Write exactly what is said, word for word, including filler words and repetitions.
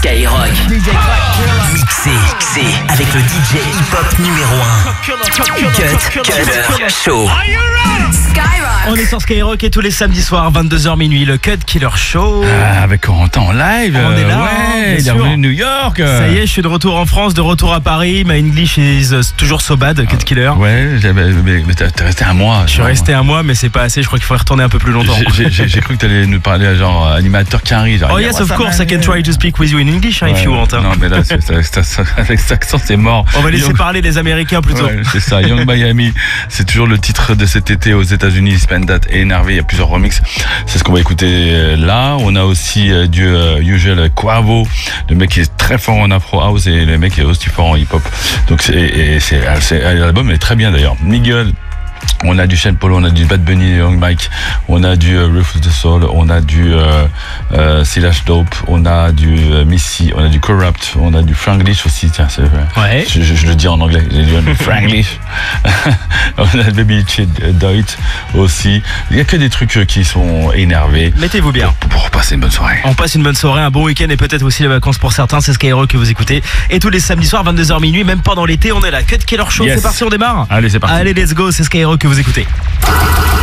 Skyrock. Mixé, mixé avec le D J hip-hop numéro un. Cut Killer Show. Skyrock. On est sur Skyrock et tous les samedis soirs, vingt-deux heures minuit, le Cut Killer Show. Ah, avec Corentin en live. On est là, ouais, hein, il est bien revenu sûr. de New York. Ça y est, je suis de retour en France, de retour à Paris. My English is uh, toujours so bad, Cut Killer. Ouais, j'avais- mais, mais t'es t'es resté un mois. Je suis resté un mois, mais c'est pas assez. Je crois qu'il faudrait retourner un peu plus longtemps. J'ai- J'ai j'ai cru que t'allais nous parler à genre animateur Quinry. Genre, Oh il y a yes, of WhatsApp, course, I can man. try to speak with you in English hein, if you Ouais, want. hein. Non, mais là, c'est- c'est- c'est- c'est- avec cet accent, c'est mort. On va laisser Young- parler les Américains plutôt. Ouais, c'est ça, Young Miami, c'est toujours le titre de cet été aux États-Unis. Spend That et énervé, il y a plusieurs remixes. C'est ce qu'on va écouter euh, là. On a aussi euh, du euh, Usual Quavo, le mec qui est très fort en Afro House et le mec qui est aussi fort en hip hop. Donc c'est, et c'est, c'est- l'album est très bien d'ailleurs. Miguel. On a du Shane Polo, on a du Bad Bunny, Young Mike, on a du euh, Rufus the Soul, on a du euh, euh, Silash Dope, on a du euh, Missy, on a du Corrupt, on a du Franglish aussi, tiens, c'est vrai. Ouais. Je, je- je le dis en anglais, j'ai dit Franglish. On a Baby Chid Doit aussi. Il n'y a que des trucs euh, qui sont énervés. Mettez-vous bien. Pour, pour passer une bonne soirée. On passe une bonne soirée, un bon week-end et peut-être aussi les vacances pour certains. C'est Skyrock que vous écoutez. Et tous les samedis soirs, vingt-deux heures minuit, même pendant l'été, on est là. Cut Killer Show, Yes. c'est parti, on démarre. Allez, c'est parti. Allez, let's go, c'est Skyrock que vous écoutez.